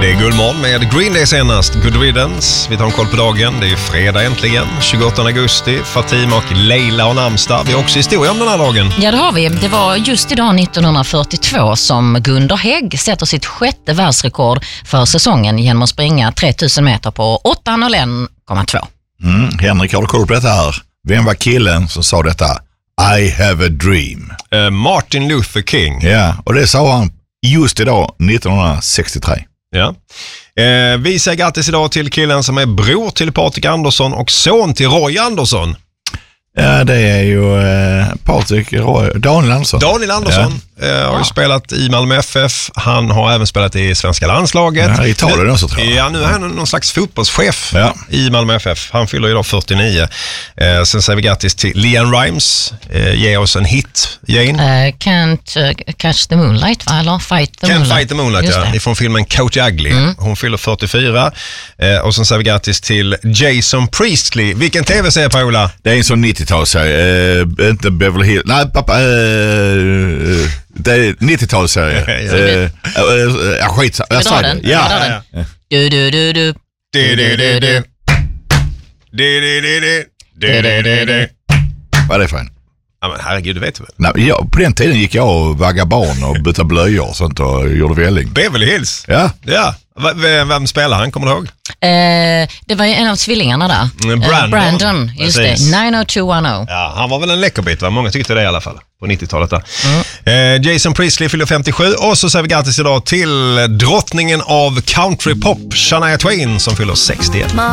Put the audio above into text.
Det är Guldmorgon med Green Day senast, Good Riddance. Vi tar en koll på dagen, det är ju fredag äntligen, 28 augusti. Fatima och Leila och Namstad. Vi har också historia om den här dagen. Ja, det har vi. Det var just idag 1942 som Gunder Hägg sätter sitt 6:e världsrekord för säsongen genom att springa 3000 meter på 8:01,2. Henrik, har du koll på detta här? Vem var killen som sa detta? I have a dream. Martin Luther King. Ja, och det sa han just idag 1963. Ja. Vi säger grattis idag till killen som är bror till Patrik Andersson och son till Roy Andersson. Ja, det är ju Daniel Andersson. Daniel Andersson har ju spelat i Malmö FF. Han har även spelat i svenska landslaget. Ja, i Italien också, tror jag. Ja, nu är han någon slags fotbollschef i Malmö FF. Han fyller idag 49. Sen säger vi grattis till Leanne Rimes. Ge oss en hit, Jane. Can't catch the moonlight, va? Eller fight the moonlight. Can't fight the moonlight, ja. Ifrån filmen Coach Ugly. Hon fyller 44. Och sen säger vi grattis till Jason Priestley. Vilken tv-serie, Paola? Det är en sån 90-talsserie. Inte Beverly Hills. Nej, pappa. Det är 90-talsserie. Skit. Jag sa det. Ja. Du. Vad är det för en? Ja, men herregud, du vet väl. Nej, på den tiden gick jag och vaggade barn och bytte blöjor och sånt och gjorde välling. Beverly Hills? Ja. Vem spelar han, kommer du ihåg? Det var ju en av tvillingarna där. Brandon, just precis. det. 90210. Ja, han var väl en läckerbit, va? Många tyckte det i alla fall på 90-talet där. Jason Priestley fyller 57 och så säger vi grattis idag till drottningen av country pop, Shania Twain, som fyller 61.